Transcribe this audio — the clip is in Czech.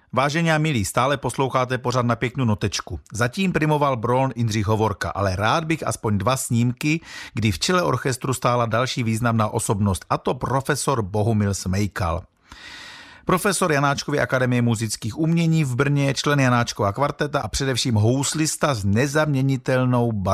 Vážení a milí, stále posloucháte pořad Na pěknou notečku. Zatím primoval Bron Jindřich Hovorka, ale rád bych aspoň 2 snímky, kdy v čele orchestru stála další významná osobnost, a to profesor Bohumil Smejkal. Profesor Janáčkovy akademie muzických umění v Brně, člen Janáčkova kvarteta a především houslista s nezaměnitelnou